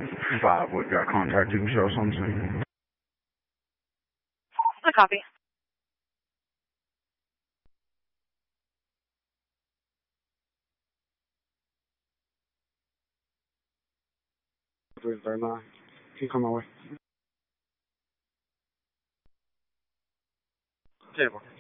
5 would got contact. You can show something. A copy. Can you come my way? Table.